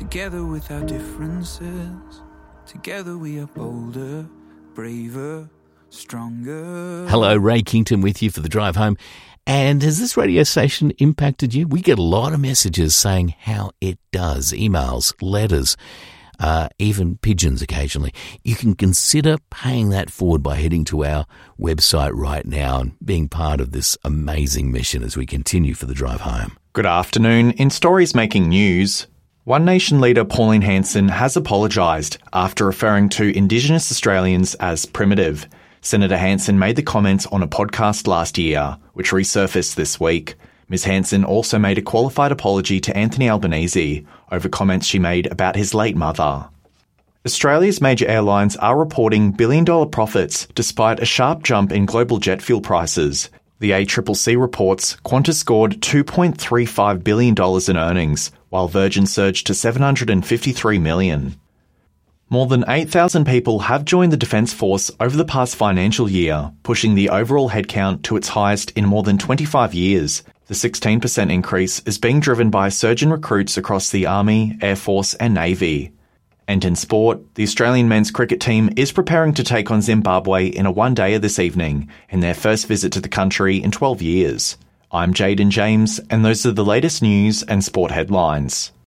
Together with our differences, together we are bolder, braver, stronger. Hello, Ray Kington with you for the drive home. And has this radio station impacted you? We get a lot of messages saying how it does. Emails, letters, even pigeons occasionally. You can consider paying that forward by heading to our website right now and being part of this amazing mission as we continue for the drive home. Good afternoon. In stories making news, One Nation leader Pauline Hanson has apologised after referring to Indigenous Australians as primitive. Senator Hanson made the comments on a podcast last year, which resurfaced this week. Ms Hanson also made a qualified apology to Anthony Albanese over comments she made about his late mother. Australia's major airlines are reporting billion-dollar profits despite a sharp jump in global jet fuel prices. The ACCC reports Qantas scored $2.35 billion in earnings, while Virgin surged to $753 million. More than 8,000 people have joined the Defence Force over the past financial year, pushing the overall headcount to its highest in more than 25 years. The 16% increase is being driven by a surge in recruits across the Army, Air Force and Navy. And in sport, the Australian men's cricket team is preparing to take on Zimbabwe in a one-dayer this evening, in their first visit to the country in 12 years. I'm Jaden James, and those are the latest news and sport headlines.